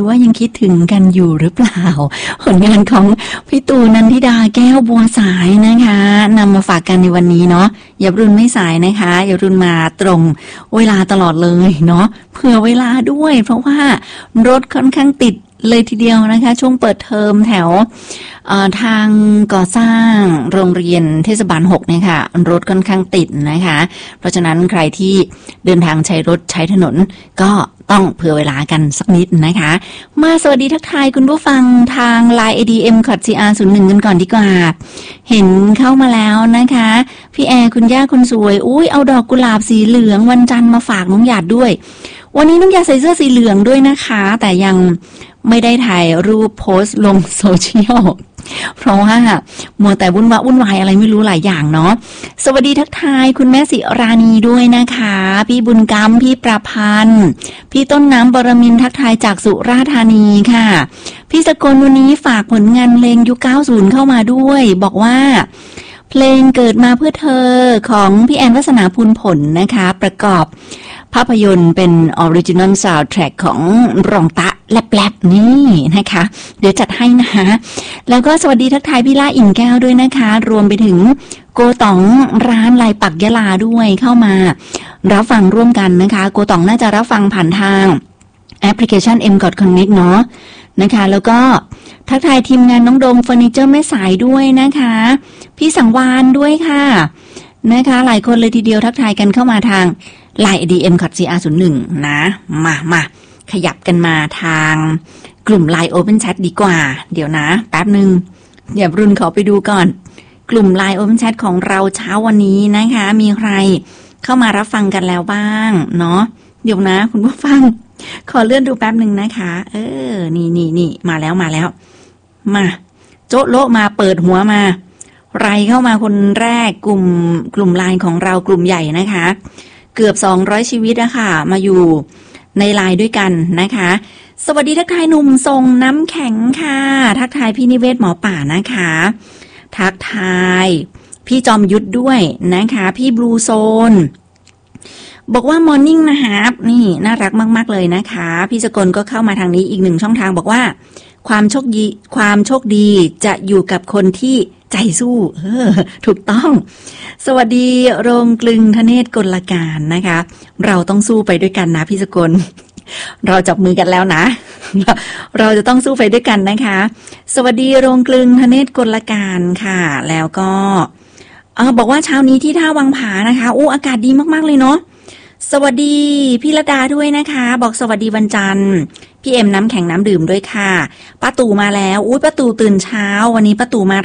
ว่ายังคิดถึงกันอยู่หรือเปล่าผลงานของพี่ตูนนันทิดาแก้วบัวสายนะคะนำมาฝากกันในวันนี้เนาะอย่ารุ่นไม่สายนะคะอย่ารุ่นมาตรงเวลาตลอดเลยเนาะเผื่อเวลาด้วยเพราะว่ารถค่อนข้างติดเลยทีเดียวนะคะช่วงเปิดเทอมแถวทางก่อสร้างโรงเรียนเทศบาล6เนี่ยค่ะรถค่อนข้างติดนะคะเพราะฉะนั้นใครที่เดินทางใช้รถใช้ถนนก็ต้องเผื่อเวลากันสักนิดนะคะมาสวัสดีทักทายคุณผู้ฟังทาง Line ADM-CR01 กันก่อนดีกว่าเห็นเข้ามาแล้วนะคะพี่แอร์คุณย่าคนสวยอุ้ยเอาดอกกุหลาบสีเหลืองวันจันทร์มาฝากน้องหยาดด้วยวันนี้น้องหยาดใส่เสื้อสีเหลืองด้วยนะคะแต่ยังไม่ได้ถ่ายรูปโพสต์ลงโซเชียลเพราะว่ามัวแต่วุ่นวายอะไรไม่รู้หลายอย่างเนาะสวัสดีทักทายคุณแม่ศิราณีด้วยนะคะพี่บุญกำพี่ประพันธ์พี่ต้นน้ำบรมินทร์ทักทายจากสุราษฎร์ธานีค่ะพี่สกลวันนี้ฝากผลงานเพลงยุค90เข้ามาด้วยบอกว่าเพลงเกิดมาเพื่อเธอของพี่แอนวัฒนาพูนผลนะคะประกอบภาพยนตร์เป็นออริจินอลซาวด์แทร็กของรองตะแลบๆนี่นะคะเดี๋ยวจัดให้นะคะแล้วก็สวัสดีทักทายพี่ล่าอิ่นแก้วด้วยนะคะรวมไปถึงโกต๋องร้านลายปักยะลาด้วยเข้ามารับฟังร่วมกันนะคะโกต๋องน่าจะรับฟังผ่านทางแอปพลิเคชัน M.God Connect เนาะนะคะแล้วก็ทักทายทีมงานน้องโดมเฟอร์นิเจอร์แม่สายด้วยนะคะพี่สังวานด้วยค่ะนะคะหลายคนเลยทีเดียวทักทายกันเข้ามาทางLine ADM-CR01 นะมาขยับกันมาทางกลุ่ม Line Open Chat ดีกว่าเดี๋ยวนะแป๊บนึงเดี๋ยวรุ่นขอไปดูก่อนกลุ่ม Line Open Chat ของเราเช้าวันนี้นะคะมีใครเข้ามารับฟังกันแล้วบ้างเนาะเดี๋ยวนะคุณผู้ฟังขอเลื่อนดูแป๊บนึงนะคะนี่มาแล้วมาโจ๊ะโละมาเปิดหัวมาไรเข้ามาคนแรกกลุ่ม Line ของเรากลุ่มใหญ่นะคะเกือบ200ชีวิตอะค่ะมาอยู่ในไลน์ด้วยกันนะคะสวัสดีทักทายหนุ่มทรงน้ำแข็งค่ะทักทายพี่นิเวศหมอป่านะคะทักทายพี่จอมยุทธด้วยนะคะพี่บลูโซนบอกว่ามอร์นิ่งนะครับนี่น่ารักมากๆเลยนะคะพี่สกลก็เข้ามาทางนี้อีกหนึ่งช่องทางบอกว่าความโชคดีจะอยู่กับคนที่ใจสู้ถูกต้องสวัสดีโรงกลึงธเนศกลการนะคะเราต้องสู้ไปด้วยกันนะพี่สกลเราจับมือกันแล้วนะเราจะต้องสู้ไปด้วยกันนะคะสวัสดีโรงกลึงธเนศกลการค่ะแล้วก็บอกว่าเช้านี้ที่ท่าวังผานะคะอากาศดีมากๆเลยเนาะสวัสดีพี่ระดาด้วยนะคะบอกสวัสดีวันจันทร์พี่เอ็มน้ำแข็งน้ำดื่มด้วยค่ะป้าตู่มาแล้วป้าตู่ตื่นเช้าวันนี้ป้าตู่มา